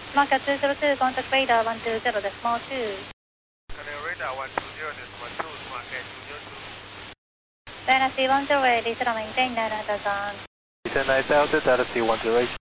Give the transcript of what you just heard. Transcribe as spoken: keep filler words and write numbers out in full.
Mark two zero two, contact radar one two zero decimal two. Contact radar one two zero decimal two, market two zero two. Dynasty one zero eight, is to maintain Dynasty zone. Dynasty Delta, Dynasty one zero eight.